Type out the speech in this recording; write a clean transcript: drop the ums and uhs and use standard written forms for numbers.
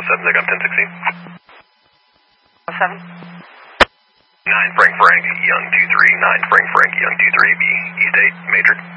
7, they got 1016. 07. 9 Frank, Young 23, 9 Frank, Young 23, be East 8, Matrix.